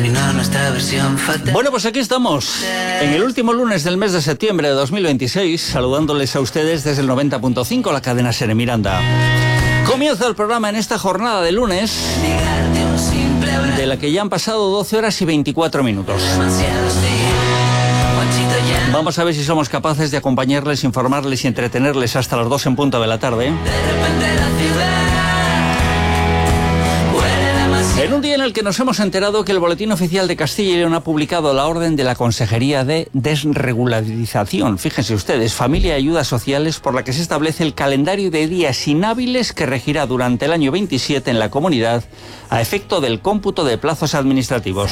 Bueno, pues aquí estamos, en el último lunes del mes de septiembre de 2026, saludándoles a ustedes desde el 90.5, la cadena SER Miranda. Comienza el programa en esta jornada de lunes, de la que ya han pasado 12 horas y 24 minutos. Vamos a ver si somos capaces de acompañarles, informarles y entretenerles hasta las 2 en punto de la tarde. En un día en el que nos hemos enterado que el Boletín Oficial de Castilla y León ha publicado la orden de la Consejería de Desregularización, fíjense ustedes, Familia y Ayudas Sociales, por la que se establece el calendario de días inhábiles que regirá durante el año 27 en la comunidad a efecto del cómputo de plazos administrativos.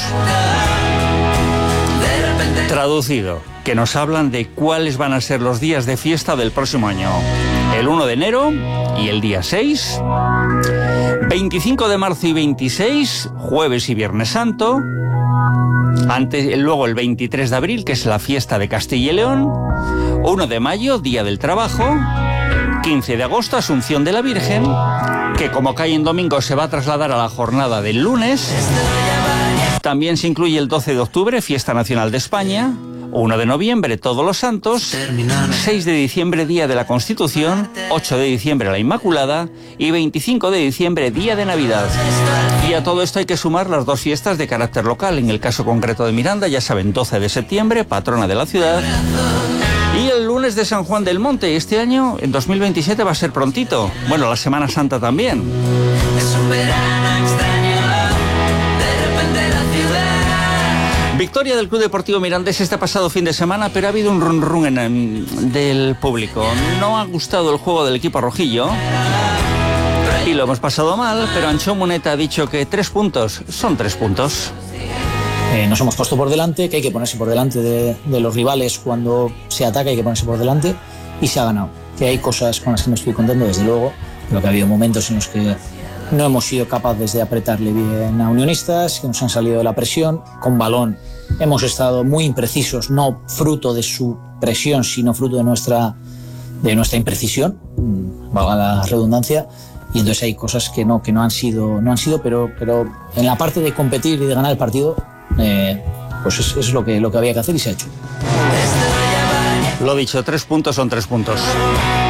Traducido, que nos hablan de cuáles van a ser los días de fiesta del próximo año. El 1 de enero y el día 6... 25 de marzo y 26, jueves y viernes santo. Luego el 23 de abril, que es la fiesta de Castilla y León. 1 de mayo, Día del Trabajo. 15 de agosto, Asunción de la Virgen, que como cae en domingo se va a trasladar a la jornada del lunes. También se incluye el 12 de octubre, Fiesta Nacional de España. 1 de noviembre, Todos los Santos, 6 de diciembre, Día de la Constitución, 8 de diciembre, la Inmaculada, y 25 de diciembre, Día de Navidad. Y a todo esto hay que sumar las dos fiestas de carácter local. En el caso concreto de Miranda, ya saben, 12 de septiembre, patrona de la ciudad, y el lunes de San Juan del Monte. Este año, en 2027, va a ser prontito. Bueno, la Semana Santa también. Es un verano extraño. Victoria del Club Deportivo Mirandés este pasado fin de semana, pero ha habido un run del público. No ha gustado el juego del equipo rojillo y lo hemos pasado mal, pero Anchón Muneta ha dicho que 3 puntos son 3 puntos. Nos hemos puesto por delante, que hay que ponerse por delante de los rivales cuando se ataca, hay que ponerse por delante, y se ha ganado. Que hay cosas con las que no estoy contento, desde luego, pero que ha habido momentos en los que no hemos sido capaces de apretarle bien a Unionistas, que nos han salido de la presión. Con balón hemos estado muy imprecisos, no fruto de su presión, sino fruto de nuestra imprecisión, valga la redundancia. Y entonces hay cosas que no han sido, pero en la parte de competir y de ganar el partido, pues es lo que había que hacer y se ha hecho. Lo dicho, 3 puntos son 3 puntos.